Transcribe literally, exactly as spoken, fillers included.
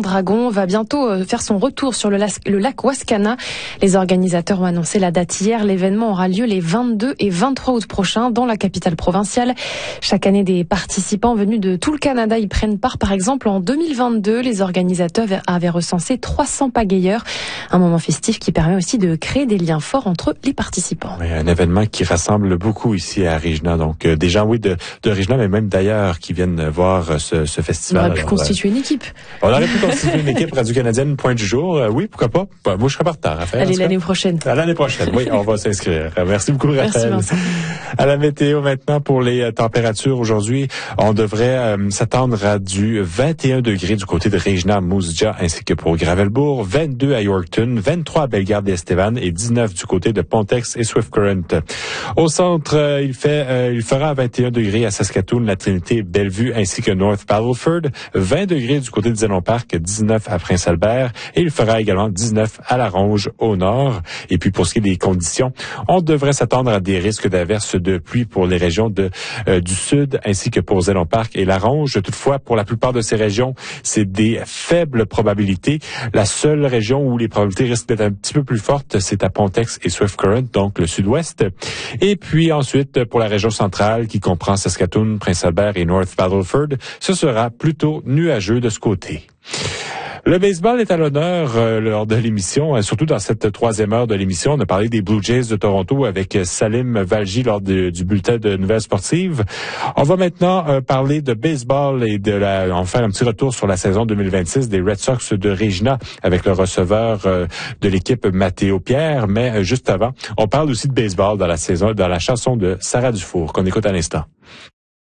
Dragon va bientôt faire son retour sur le, las- le lac Wascana. Les organisateurs ont annoncé la date hier. L'événement aura lieu les vingt-deux et vingt-trois août prochains dans la capitale provinciale. Chaque année, des participants venus de tout le Canada y prennent part. Par exemple, en deux mille vingt-deux, les organisateurs avaient recensé trois cents pagayeurs. Un moment festif qui permet aussi de créer des liens forts entre les participants. Oui, un événement qui rassemble beaucoup ici à Regina. Donc, euh, des gens, oui, de, de Regina, mais même d'ailleurs, qui viennent voir ce, ce festival. On aurait pu Alors, constituer une équipe. On aurait pu constituer une équipe radio-canadienne, point du jour. Euh, oui, pourquoi pas. Ben, moi, je serais partant, Raphaël. Allez, l'année prochaine. À l'année prochaine, oui, on va s'inscrire. Merci beaucoup, Raphaël. Merci, Vincent. À la météo maintenant pour les euh, températures aujourd'hui, on devrait euh, s'attendre à du vingt et un degrés du côté de Regina, Moose Jaw, ainsi que pour Gravelbourg, vingt-deux à Yorkton, vingt-trois à Bellegarde-Estevan et dix-neuf du côté de Pontex et Swift Current. Au centre, euh, il fait, euh, il fera vingt et un degrés à Saskatoon, La Trinité, Bellevue, ainsi que North Battleford, vingt degrés du côté de Zénon Park, dix-neuf à Prince-Albert, et il fera également dix-neuf à La Ronge au nord. Et puis pour ce qui est des conditions, on devrait s'attendre à des risques d'averses de pluie pour les régions de euh, du sud, ainsi que pour Zénon Park et La Ronge. Toutefois, pour la plupart de ces régions, c'est des faibles probabilités. La seule région où les probabilités risquent d'être un petit peu plus fortes, c'est à Pontex et Swift Current, donc le sud-ouest. Et puis ensuite, pour la région centrale, qui comprend Saskatoon, Prince-Albert et North Battleford, ce sera plutôt nuageux de ce côté. Le baseball est à l'honneur euh, lors de l'émission, euh, surtout dans cette troisième heure de l'émission. On a parlé des Blue Jays de Toronto avec Salim Valji lors de, du bulletin de nouvelles sportives. On va maintenant euh, parler de baseball et de la, on va faire un petit retour sur la saison deux mille vingt-six des Red Sox de Regina avec le receveur euh, de l'équipe Mathéo Pierre. Mais euh, juste avant, on parle aussi de baseball dans la saison, dans la chanson de Sarah Dufour qu'on écoute à l'instant.